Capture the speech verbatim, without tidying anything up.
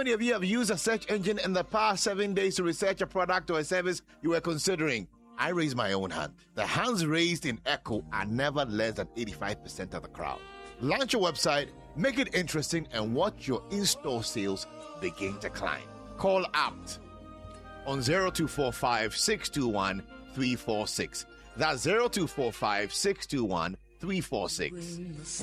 many of you have used a search engine in the past seven days to research a product or a service you were considering? I raise my own hand. The hands raised in Echo are never less than eighty-five percent of the crowd. Launch your website, make it interesting, and watch your in-store sales begin to climb. Call APT on zero two four five, six two one, three four six. That's zero two four five, six two one, three four six.